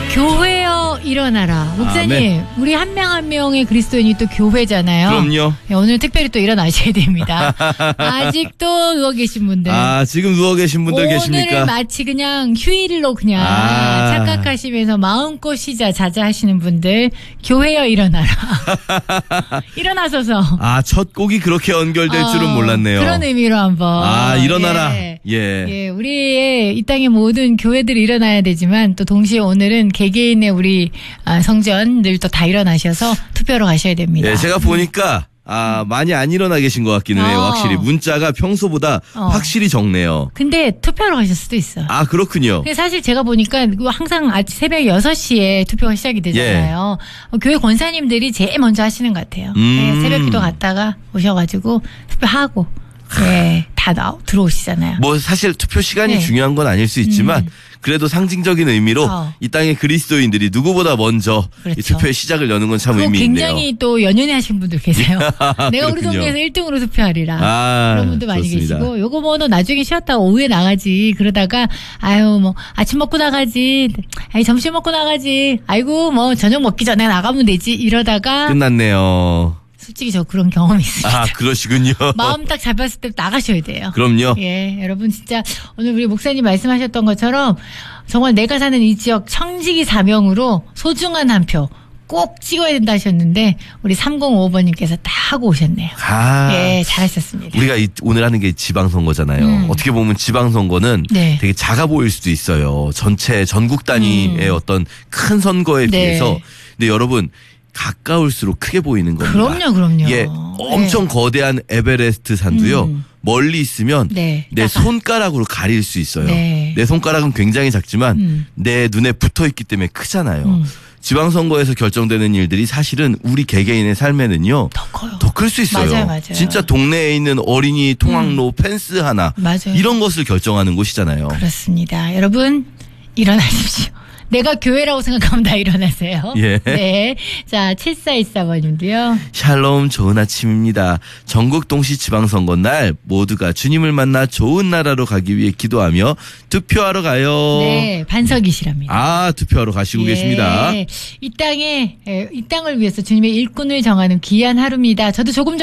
교회여 일어나라. 목사님, 아멘. 우리 한 명 한 명의 그리스도인이 또 교회잖아요. 그럼요. 네, 오늘 특별히 또 일어나셔야 됩니다. 아직도 누워 계신 분들. 지금 누워 계신 분들 계십니까? 오늘을 마치 그냥 휴일로 그냥 착각하시면서 마음껏 쉬자 자자하시는 분들, 교회여 일어나라. 일어나셔서. 첫 곡이 그렇게 연결될 줄은 몰랐네요. 그런 의미로 한번. 일어나라. 예, 우리의 이 땅의 모든 교회들이 일어나야 되지만 또 동시에 오늘은 개개인의 우리 성전들도 다 일어나셔서 투표로 가셔야 됩니다. 예, 제가 보니까 많이 안 일어나 계신 것 같기는 해요. 확실히 문자가 평소보다 확실히 적네요. 근데 투표로 가실 수도 있어. 그렇군요. 근데 사실 제가 보니까 항상 새벽 6시에 투표가 시작이 되잖아요. 교회 권사님들이 제일 먼저 하시는 것 같아요. 네, 새벽 기도 갔다가 오셔가지고 투표하고 다 들어오시잖아요. 사실 투표 시간이 중요한 건 아닐 수 있지만 그래도 상징적인 의미로 이 땅의 그리스도인들이 누구보다 먼저 이 투표의 시작을 여는 건 참 의미 있네요. 굉장히 또 연연해 하신 분들 계세요. 내가 우리 동네에서 1등으로 투표하리라. 그런 분도 많이 좋습니다. 계시고, 요거 너 나중에 쉬었다가 오후에 나가지. 그러다가 아침 먹고 나가지. 점심 먹고 나가지. 아이고 저녁 먹기 전에 나가면 되지. 이러다가 끝났네요. 솔직히 저 그런 경험이 있습니다. 그러시군요. 마음 딱 잡았을 때 나가셔야 돼요. 그럼요. 여러분 진짜 오늘 우리 목사님 말씀하셨던 것처럼 정말 내가 사는 이 지역 청지기 사명으로 소중한 한 표 꼭 찍어야 된다 하셨는데 우리 3055번님께서 딱 하고 오셨네요. 잘하셨습니다. 우리가 오늘 하는 게 지방선거잖아요. 어떻게 보면 지방선거는 되게 작아 보일 수도 있어요. 전국 단위의 어떤 큰 선거에 비해서. 근데 여러분 가까울수록 크게 보이는 겁니다. 그럼요. 엄청 거대한 에베레스트 산도요. 멀리 있으면 내 손가락으로 가릴 수 있어요. 내 손가락은 굉장히 작지만 내 눈에 붙어 있기 때문에 크잖아요. 지방선거에서 결정되는 일들이 사실은 우리 개개인의 삶에는요. 더 클 수 있어요. 맞아요. 진짜 동네에 있는 어린이 통학로 펜스 하나 이런 것을 결정하는 곳이잖아요. 그렇습니다. 여러분 일어나십시오. 내가 교회라고 생각하면 다 일어나세요. 네. 자, 7414번님도요. 샬롬 좋은 아침입니다. 전국 동시 지방선거 날 모두가 주님을 만나 좋은 나라로 가기 위해 기도하며 투표하러 가요. 네, 반석이시랍니다. 투표하러 가시고 계십니다. 이 땅을 위해서 주님의 일꾼을 정하는 귀한 하루입니다. 저도 조금